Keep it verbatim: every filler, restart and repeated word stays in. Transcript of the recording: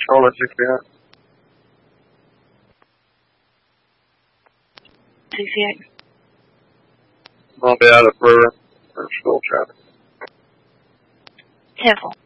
Charlotte sixty-nine. sixty-eight. I'll be out of for, for school traffic. Temple.